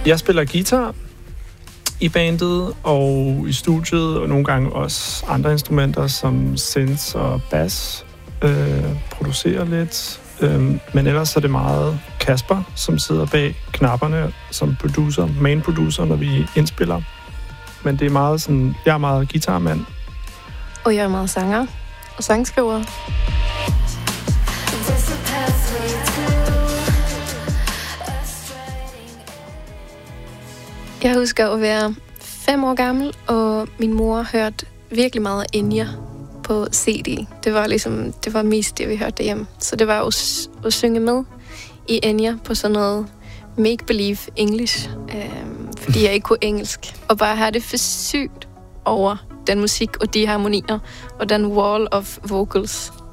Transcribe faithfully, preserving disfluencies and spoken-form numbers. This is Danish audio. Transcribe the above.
Jeg spiller guitar i bandet og i studiet, og nogle gange også andre instrumenter som synth og bass. Øh, producerer lidt. Øh, men ellers er det meget Kasper, som sidder bag knapperne som producer, main producer, når vi indspiller. Men det er meget sådan, jeg er meget guitarmand. Og jeg er meget sanger og sangskriver. Jeg husker at være fem år gammel, og min mor hørte virkelig meget Enya på C D. Det var ligesom, det var mest det, vi hørte derhjemme. Så det var at, at synge med i Enya på sådan noget make-believe English, øhm, fordi jeg ikke kunne engelsk. Og bare have det for sygt over den musik og de harmonier og den wall of vocals.